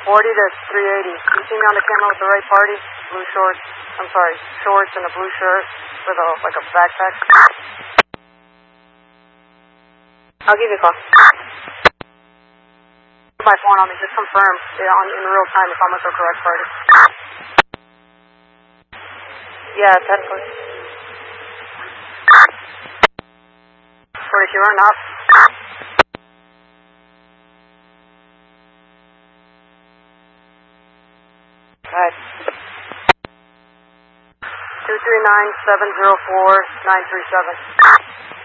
40 to 380. You see me on the camera with the right party? Blue shorts. I'm sorry, shorts and a blue shirt with like a backpack. I'll give you a call. My phone on me, just confirm in real time if I'm with the correct party. Yeah, technically. 42 or not. Alright. 239-704-937.